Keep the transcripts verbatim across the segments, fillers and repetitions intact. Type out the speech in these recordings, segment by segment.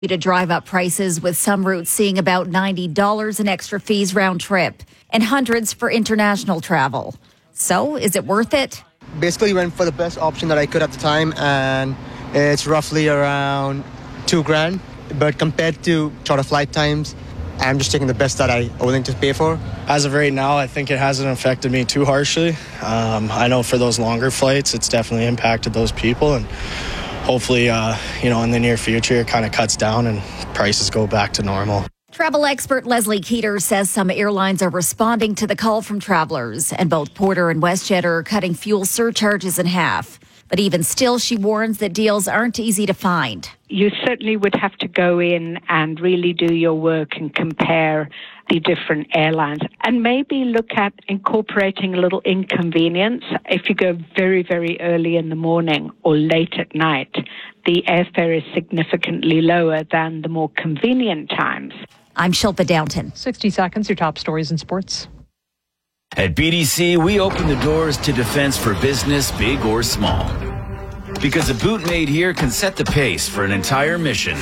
To drive up prices, with some routes seeing about ninety dollars in extra fees round trip and hundreds for international travel. So is it worth it? Basically went for the best option that I could at the time, and it's roughly around two grand. But compared to shorter flight times, I'm just taking the best that I'm willing to pay for. As of right now, I think it hasn't affected me too harshly. Um, I know for those longer flights, it's definitely impacted those people, and hopefully, uh, you know, in the near future, it kind of cuts down and prices go back to normal. Travel expert Leslie Keeter says some airlines are responding to the call from travelers, and both Porter and WestJet are cutting fuel surcharges in half. But even still, she warns that deals aren't easy to find. You certainly would have to go in and really do your work and compare the different airlines, and maybe look at incorporating a little inconvenience. If you go very, very early in the morning or late at night, the airfare is significantly lower than the more convenient times. I'm Shilpa Downton. sixty seconds, your top stories in sports. At B D C, we open the doors to defense for business, big or small. Because a boot made here can set the pace for an entire mission.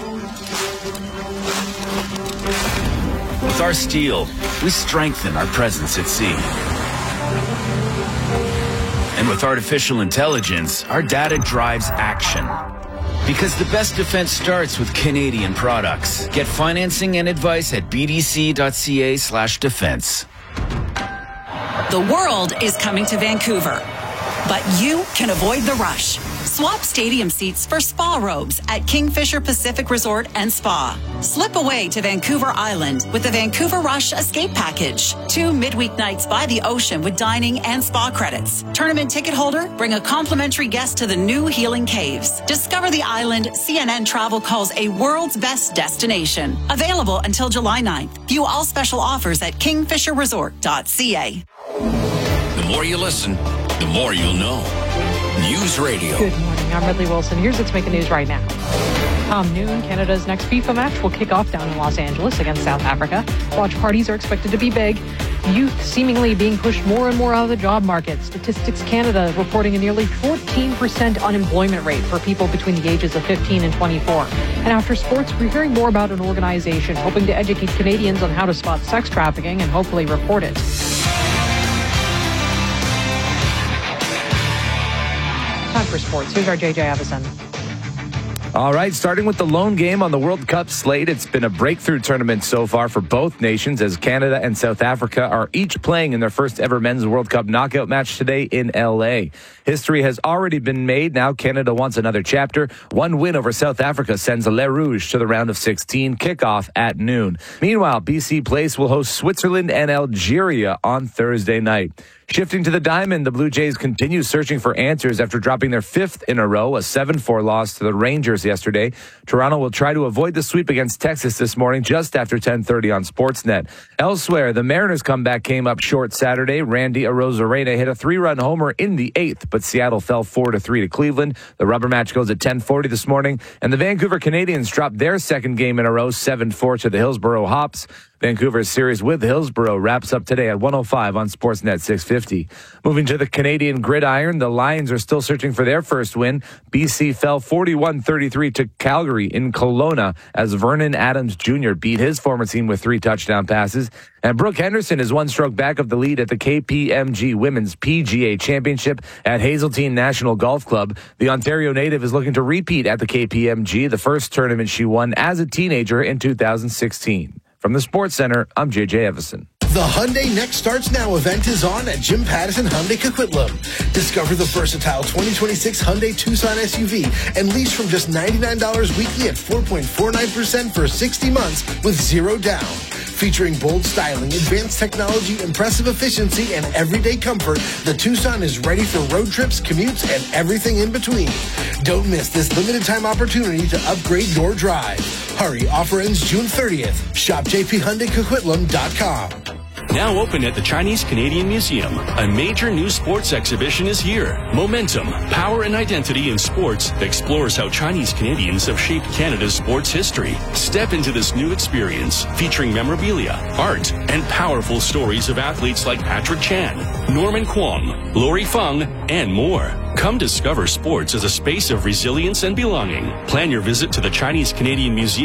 With our steel, we strengthen our presence at sea. And with artificial intelligence, our data drives action. Because the best defense starts with Canadian products. Get financing and advice at bdc.ca slash defense. The world is coming to Vancouver, but you can avoid the rush. Swap stadium seats for spa robes at Kingfisher Pacific Resort and Spa. Slip away to Vancouver Island with the Vancouver Rush Escape Package. Two midweek nights by the ocean with dining and spa credits. Tournament ticket holder, bring a complimentary guest to the new Healing Caves. Discover the island C N N Travel calls a world's best destination. Available until July ninth. View all special offers at kingfisher resort dot c a. The more you listen, the more you'll know. News Radio. Good morning. I'm Ridley Wilson. Here's what's making news right now. Come noon, Canada's next FIFA match will kick off down in Los Angeles against South Africa. Watch parties are expected to be big. Youth seemingly being pushed more and more out of the job market. Statistics Canada reporting a nearly fourteen percent unemployment rate for people between the ages of fifteen and twenty-four. And after sports, we're hearing more about an organization hoping to educate Canadians on how to spot sex trafficking and hopefully report it. Time for sports. Here's our J J Avison. All right, starting with the lone game on the World Cup slate, it's been a breakthrough tournament so far for both nations as Canada and South Africa are each playing in their first ever men's World Cup knockout match today in L A. History has already been made. Now Canada wants another chapter. One win over South Africa sends Les Rouges to the round of sixteen, kickoff at noon. Meanwhile, B C Place will host Switzerland and Algeria on Thursday night. Shifting to the diamond, the Blue Jays continue searching for answers after dropping their fifth in a row, a seven four loss to the Rangers yesterday. Toronto will try to avoid the sweep against Texas this morning just after ten thirty on Sportsnet. Elsewhere, the Mariners' comeback came up short Saturday. Randy Arozarena hit a three-run homer in the eighth, but Seattle fell four to three to Cleveland. The rubber match goes at ten forty this morning, and the Vancouver Canadians dropped their second game in a row, seven four to the Hillsborough Hops. Vancouver's series with Hillsborough wraps up today at one oh five on Sportsnet six fifty. Moving to the Canadian gridiron, the Lions are still searching for their first win. B C fell forty-one thirty-three to Calgary in Kelowna as Vernon Adams Junior beat his former team with three touchdown passes. And Brooke Henderson is one stroke back of the lead at the K P M G Women's P G A Championship at Hazeltine National Golf Club. The Ontario native is looking to repeat at the K P M G, the first tournament she won as a teenager in two thousand sixteen. From the Sports Center, I'm J J Evison. The Hyundai Next Starts Now event is on at Jim Pattison Hyundai Coquitlam. Discover the versatile twenty twenty-six Hyundai Tucson S U V and lease from just ninety-nine dollars weekly at four point four nine percent for sixty months with zero down. Featuring bold styling, advanced technology, impressive efficiency, and everyday comfort, the Tucson is ready for road trips, commutes, and everything in between. Don't miss this limited time opportunity to upgrade your drive. Hurry, offer ends June thirtieth. Shop j p hyundai coquitlam dot com. Now open at the Chinese Canadian Museum, a major new sports exhibition is here. Momentum, Power and Identity in Sports explores how Chinese Canadians have shaped Canada's sports history. Step into this new experience featuring memorabilia, art, and powerful stories of athletes like Patrick Chan, Norman Kwong, Lori Fung, and more. Come discover sports as a space of resilience and belonging. Plan your visit to the Chinese Canadian Museum